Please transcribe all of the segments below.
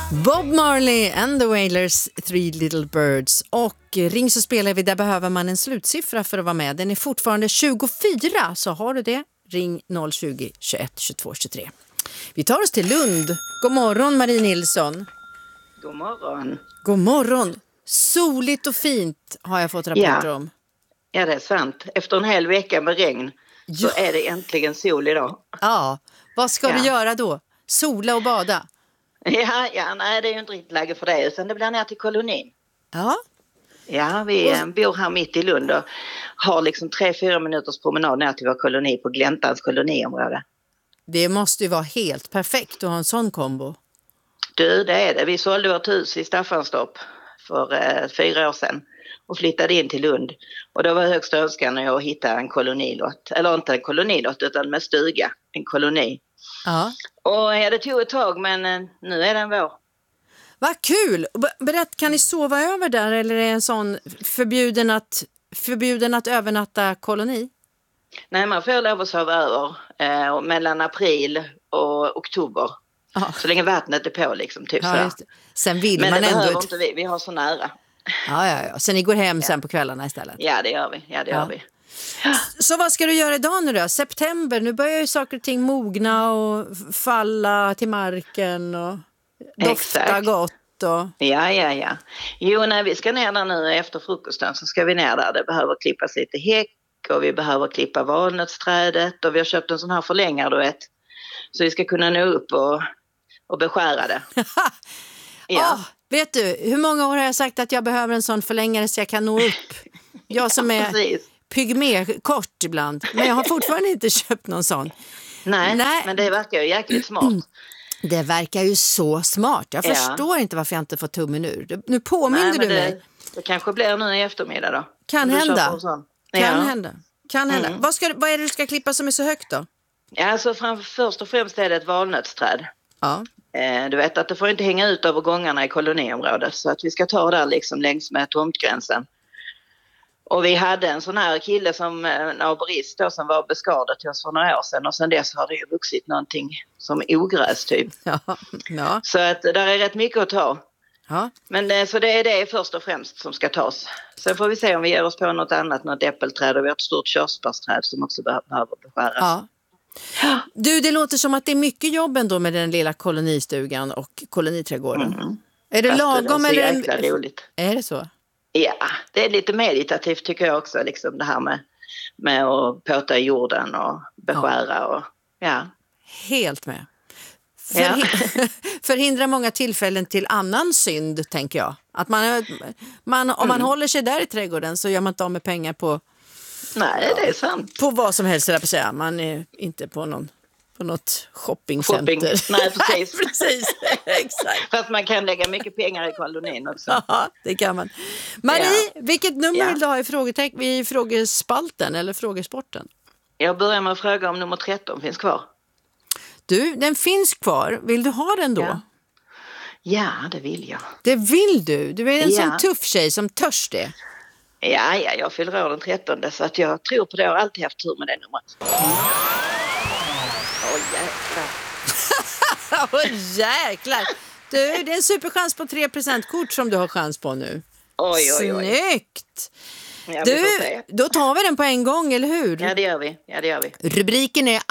Bob Marley and the Wailers, Three Little Birds. Och ring så spelar vi, där behöver man en slutsiffra för att vara med. Den är fortfarande 24, så har du det, ring 020 21 22 23. Vi tar oss till Lund. God morgon Marie Nilsson. God morgon. God morgon. Soligt och fint har jag fått rapporter om. Ja, det är sant. Efter en hel vecka med regn så är det äntligen sol idag. Ja, vad ska du göra då? Sola och bada? Nej, det är ju inte riktigt läge för det. Utan det blir ner till kolonin. Ja. Ja, vi bor här mitt i Lund och har liksom 3-4 minuters promenad ner till vår koloni på Gläntans koloniområde. Det måste ju vara helt perfekt att ha en sån kombo. Du, det är det. Vi sålde vårt hus i Staffanstorp för 4 år sedan och flyttade in till Lund. Och då var högsta önskan att hitta en kolonilott. Eller inte en kolonilott utan med stuga, en koloni. Ja. Och det tog ett tag, men nu är den vår. Vad kul! Berätt, kan ni sova över där eller är det en sån förbjuden att övernatta koloni? Nej, man får lov att sova över mellan april och oktober. Aha. Så länge vattnet är på liksom, typ så. Sen vill men man det ändå behöver inte vi har så nära. Ja. Så ni går hem sen på kvällarna istället? Ja, det gör vi. Gör vi. Så vad ska du göra idag nu då? September, nu börjar ju saker och ting mogna och falla till marken och dofta gott. Ja. Jo, när vi ska ner där nu efter frukosten så ska vi ner där. Det behöver klippas lite häck och vi behöver klippa valnötsträdet och vi har köpt en sån här förlängare, du vet. Så vi ska kunna nå upp och beskära det. Vet du, hur många år har jag sagt att jag behöver en sån förlängare så jag kan nå upp? Jag som är pygmé kort ibland, men jag har fortfarande inte köpt någon sån. Nej, men det verkar ju jäkligt smart. Det verkar ju så smart. Jag förstår inte varför jag inte får tummen ur. Nu påminner du mig. Det kanske blir nu i eftermiddag då. Kan hända. Vad är det du ska klippa som är så högt då? Ja, alltså först och främst är det ett valnötsträd. Ja. Du vet att det får inte hänga ut över gångarna i koloniområdet. Så att vi ska ta där liksom längs med tomtgränsen. Och vi hade en sån här kille som en arborist då, som var beskadad till oss för några år sedan. Och sen dess har det ju vuxit någonting som ogräs typ. Ja. Så att där är rätt mycket att ta. Ja. Men så det är det först och främst som ska tas. Sen får vi se om vi ger oss på något annat, något äppelträd. Och vi har ett stort körsbärsträd som också behöver beskäras. Ja. Du, det låter som att det är mycket jobb ändå med den lilla kolonistugan och koloniträdgården. Är det lagom eller? Det är så roligt. Är det så? Ja, det är lite meditativt tycker jag också, liksom det här med att påta i jorden och beskära och Helt med. Förhindra många tillfällen till annan synd, tänker jag. Att om man håller sig där i trädgården så gör man inte av med pengar på. Nej, det är sant. På vad som helst, eller på säga. Man är inte på något shoppingcenter. Nej, precis. Precis, exakt. För att man kan lägga mycket pengar i kolonin också. Ja, det kan man. Marie, vilket nummer vill du ha i frågespalten eller frågesporten? Jag börjar med att fråga om nummer 13 finns kvar. Du, den finns kvar. Vill du ha den då? Ja, det vill jag. Det vill du? Du är en sån tuff tjej som törs det. Ja, jag fyller år den 13 så att jag tror på det. Jag har alltid haft tur med det numret. Jäklar. Du, det är en superchans på 3%-kort som du har chans på nu. Oj. Snyggt. Du, då tar vi den på en gång, eller hur? Ja, det gör vi. Rubriken är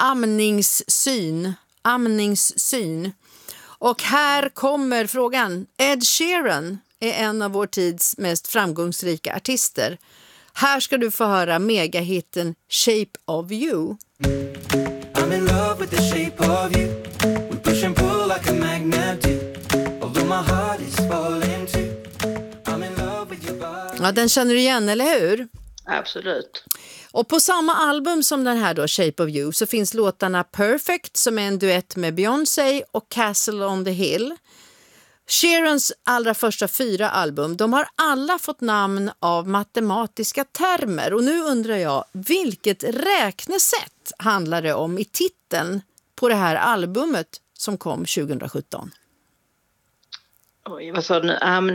amningssyn. Och här kommer frågan. Ed Sheeran är en av vår tids mest framgångsrika artister. Här ska du få höra megahitten Shape of You. I'm in love with the shape of you. We push and pull like a magnet do. Although my heart is falling too. I'm in love with your body. Ja, den känner du igen, eller hur? Absolut. Och på samma album som den här då, Shape of You, så finns låtarna Perfect som är en duett med Beyoncé och Castle on the Hill. Sheerans allra första 4 album, de har alla fått namn av matematiska termer. Och nu undrar jag, vilket räknesätt handlar det om i titeln på det här albumet som kom 2017? Oj, vad sa du nu?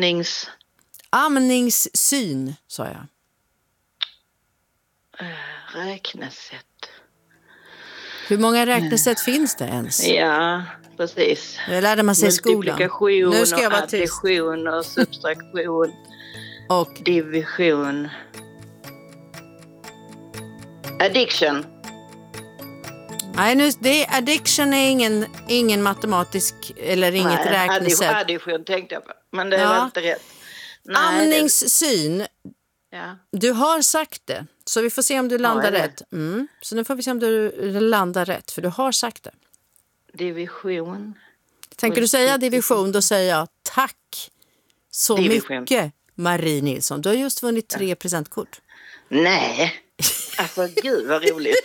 Amningssyn, sa jag. Räknesätt. Hur många räknesätt finns det ens? Ja, precis. Det lärde man sig i skolan. Multiplikation Nu ska jag och vara tyst. addition och subtraktion, Och division. Addiction. nej, nu, addiction är ingen matematisk eller inget räknesätt. Addition tänkte jag på, men det är väl inte rätt. Nej, Amningssyn, ja. du har sagt det. Så vi får se om du landar det. rätt. Så nu får vi se om du landar rätt, för du har sagt det. Division. Tänker du säga division, då säger jag tack så Division. mycket, Marie Nilsson. Du har just vunnit 3 presentkort. Nej, alltså gud vad roligt.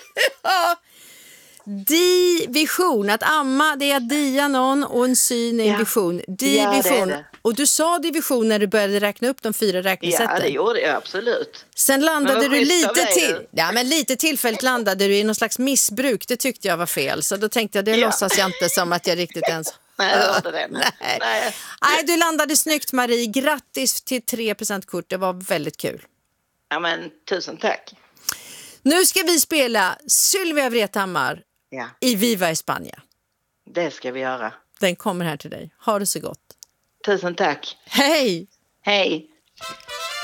Division, att amma, det är att dia någon och en syn är en vision. Division. Ja, det är det. Och du sa division när du började räkna upp de 4 räknesätten. Ja, det gjorde jag absolut. Sen landade Men vad du schysst av lite dig, till. du. Ja, men lite tillfälligt landade du i någon slags missbruk. Det tyckte jag var fel. Så då tänkte jag, det låtsas jag inte som att jag riktigt ens... Nej, jag hörde det. Nej, du landade snyggt, Marie. Grattis till 3 presentkort. Det var väldigt kul. Ja, men tusen tack. Nu ska vi spela Sylvia Vrethammar Ja, i Viva España. det ska vi göra. Den kommer här till dig. Ha det så gott. Tusen tack. Hej! Hej.